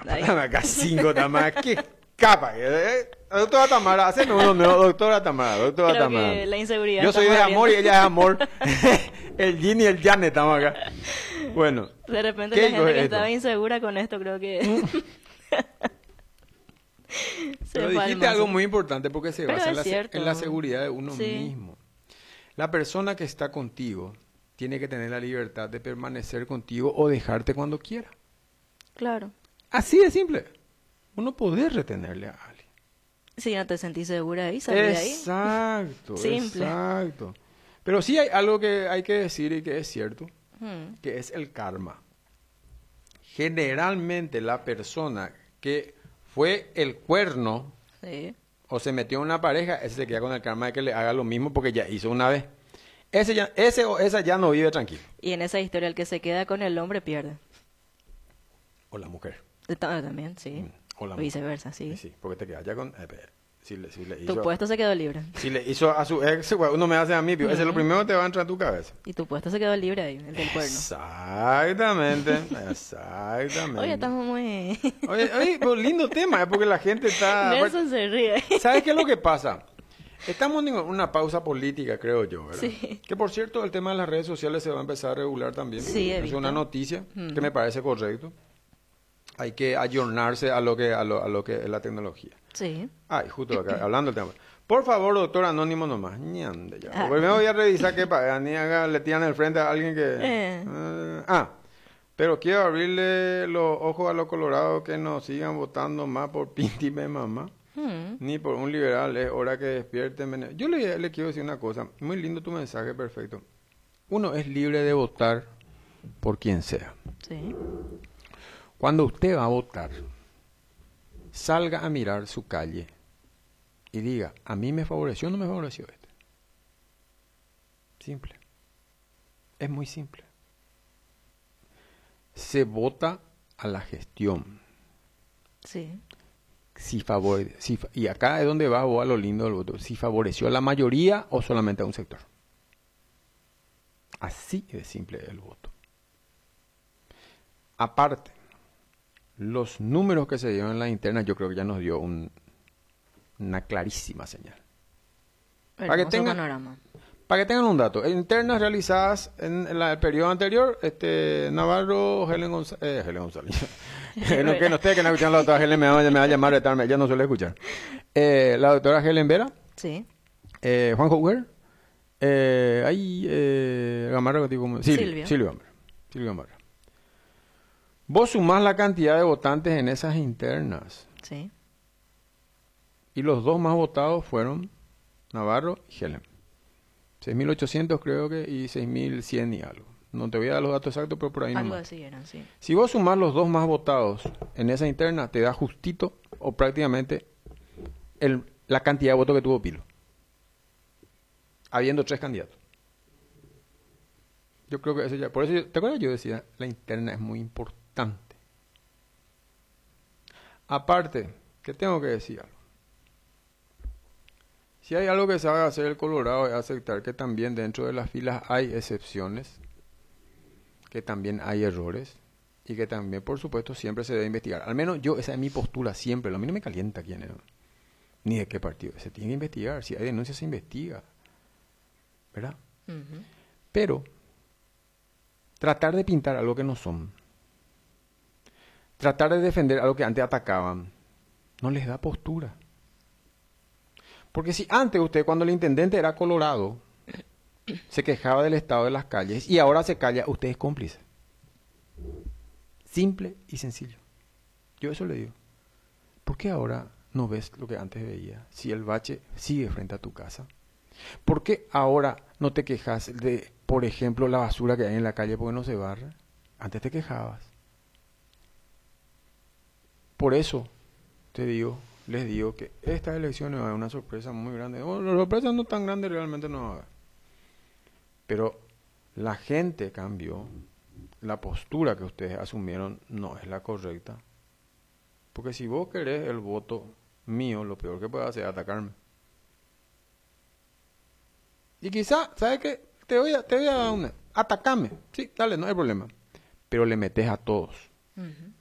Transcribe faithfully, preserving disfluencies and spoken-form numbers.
Ahí. Acá cinco Tamara, qué capa. Eh? Doctora Tamara, haceme uno nuevo, doctora Tamara, doctora Creo Tamara. que la inseguridad Yo está soy de amor y mordiendo. ella es amor. El yin y el yang estamos acá. Bueno. De repente ¿qué la dijo gente que esto? estaba insegura con esto creo que... se Pero fue al dijiste mazo. algo muy importante porque se Pero basa en es la, se- cierto. en la seguridad de uno Sí. mismo. La persona que está contigo tiene que tener la libertad de permanecer contigo o dejarte cuando quiera. Claro. Así de simple. Uno puede retenerle a alguien. Si no te sentís segura ahí, salí de ahí. Exacto, Simple. exacto. Pero sí hay algo que hay que decir y que es cierto, Hmm. que es el karma. Generalmente la persona que fue el cuerno Sí. o se metió en una pareja, ese se queda con el karma de que le haga lo mismo porque ya hizo una vez. Ese, ya, ese o esa ya no vive tranquilo. Y en esa historia el que se queda con el hombre pierde. O la mujer. De ta- También, sí. Mm, o la O mujer. viceversa, sí. Sí, sí, porque te quedas ya con... eh, pe- si, le, si, le Tu hizo, puesto se quedó libre. si le hizo a su ex, güey, uno me hace a mí, pio, ese es lo primero que te va a entrar a tu cabeza. Y tu puesto se quedó libre ahí, el del cuerno. Exactamente, exactamente. Oye, estamos muy... Oye, oye, pues lindo tema, es porque la gente está... Nelson se ríe. ¿Sabes qué es lo que pasa? Estamos en una pausa política, creo yo, ¿verdad? Sí. Que por cierto, el tema de las redes sociales se va a empezar a regular también. Sí, he es visto. una noticia Mm. que me parece correcto. Hay que ayornarse a lo que a lo, a lo que es la tecnología. Sí. Ay, justo acá, hablando del tema. Por favor, doctor Anónimo nomás. Ñande ya. Ah. Primero voy a revisar qué para ni haga, le tiran el frente a alguien que... Eh. Eh, ah, pero quiero abrirle los ojos a los colorados que no sigan votando más por Pinti me mamá. Hmm. Ni por un liberal, es hora que despierten. Vene- Yo le, le quiero decir una cosa, muy lindo tu mensaje, perfecto. Uno es libre de votar por quien sea. Sí. Cuando usted va a votar, salga a mirar su calle y diga, a mí me favoreció o no me favoreció este. Simple. Es muy simple. Se vota a la gestión. Sí. Si favore- si fa- y acá es donde va a lo lindo del voto. Si favoreció a la mayoría o solamente a un sector. Así de simple es el voto. Aparte, los números que se dieron en la interna, yo creo que ya nos dio un- una clarísima señal. Para que Hermoso tenga- panorama. Para que tengan un dato, en internas realizadas en, en la- el periodo anterior, este Navarro, Helen González, eh, Helen González, Eh, no, que no esté, que no escuchan la doctora Helen, me va, me va a llamar a retarme, ella no suele escuchar. Eh, la doctora Helen Vera, Sí. eh, Juan Houger, eh, ahí, eh, Gamarra, contigo, ¿cómo? Silvia, Silvia. Silvia Gamarra, Silvia Gamarra. Vos sumás la cantidad de votantes en esas internas, Sí. y los dos más votados fueron Navarro y Helen. seis mil ochocientos creo que y seis mil cien y algo. No te voy a dar los datos exactos, pero por ahí Algo nomás. así eran, sí. Si vos sumás los dos más votados en esa interna, te da justito o prácticamente el, la cantidad de votos que tuvo Pilo. Habiendo tres candidatos. Yo creo que eso ya... Por eso, yo- ¿te acuerdas? Yo decía, la interna es muy importante. Aparte, que tengo que decir algo. Si hay algo que sabe hacer el Colorado es aceptar que también dentro de las filas hay excepciones, que también hay errores y que también, por supuesto, siempre se debe investigar. Al menos yo, esa es mi postura siempre. Lo a mí no me calienta quién es, ni de qué partido. Se tiene que investigar. Si hay denuncias, se investiga. ¿Verdad? Ujú. Pero tratar de pintar algo que no son, tratar de defender algo que antes atacaban, no les da postura. Porque si antes usted, cuando el intendente era Colorado, se quejaba del estado de las calles y ahora se calla, usted es cómplice. Simple y sencillo. Yo eso le digo. ¿Por qué ahora no ves lo que antes veía? Si el bache sigue frente a tu casa. ¿Por qué ahora no te quejas de, por ejemplo, la basura que hay en la calle porque no se barre? Antes te quejabas. Por eso te digo, les digo que esta elección va a ser una sorpresa muy grande. Bueno, la sorpresa no tan grande realmente no va a haber. Pero la gente cambió. La postura que ustedes asumieron no es la correcta. Porque si vos querés el voto mío, lo peor que puedes hacer es atacarme. Y quizá, ¿sabes qué? Te voy a, te voy a dar una. Atacame. Sí, dale, no hay problema. Pero le metes a todos. Ujú.